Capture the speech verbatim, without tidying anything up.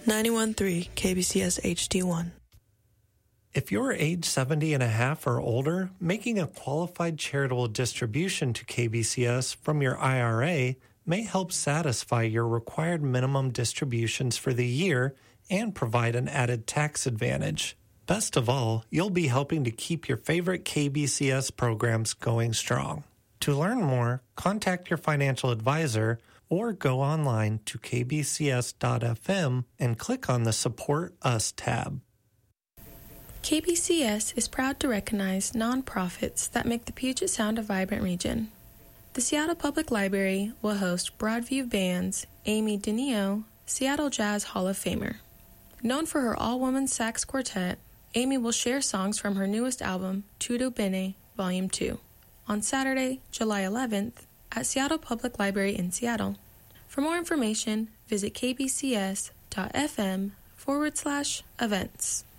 ninety-one point three K B C S H D one. If you're age seventy and a half or older, making a qualified charitable distribution to K B C S from your I R A may help satisfy your required minimum distributions for the year and provide an added tax advantage. Best of all, you'll be helping to keep your favorite K B C S programs going strong. To learn more, contact your financial advisor or go online to k b c s dot f m and click on the Support Us tab. K B C S is proud to recognize nonprofits that make the Puget Sound a vibrant region. The Seattle Public Library will host Broadview Band's Amy DeNeo, Seattle Jazz Hall of Famer. Known for her all-woman sax quartet, Amy will share songs from her newest album, Tutto Bene, Volume two, on Saturday, July eleventh, at Seattle Public Library in Seattle. For more information, visit kbcs.fm forward slash events.